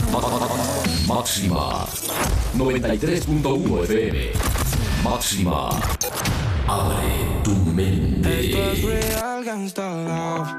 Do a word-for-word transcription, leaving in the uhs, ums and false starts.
Máxima noventa y tres punto uno F M. Máxima. Abre tu mente. Esto es real gangsta love.